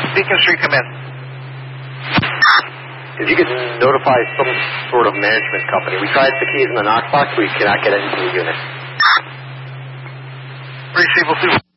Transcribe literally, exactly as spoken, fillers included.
Beacon Street, come in. If you could notify some sort of management company. We tried the keys in the Knox box. We cannot get into the unit. Receive, we'll see.